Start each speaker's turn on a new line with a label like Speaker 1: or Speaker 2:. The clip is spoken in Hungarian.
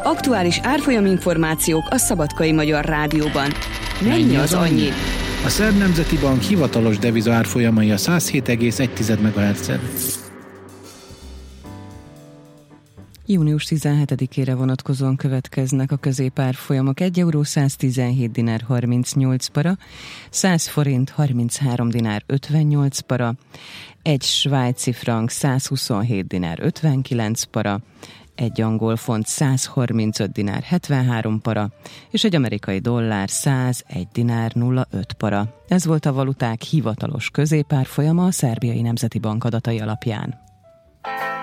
Speaker 1: Aktuális árfolyaminformációk a Szabadkai Magyar Rádióban. Mennyi az annyi?
Speaker 2: A Szerb Nemzeti Bank hivatalos deviza árfolyamai a 107,1 MHz-en.
Speaker 3: Június 17-ére vonatkozóan következnek a középárfolyamok. 1 euró 117 dinár 38 para, 100 forint 33 dinár 58 para, 1 svájci frank 127 dinár 59 para, 1 angol font 135 dinár 73 para, és egy amerikai dollár 101 dinár 05 para. Ez volt a valuták hivatalos középárfolyama a Szerbiai Nemzeti Bank adatai alapján.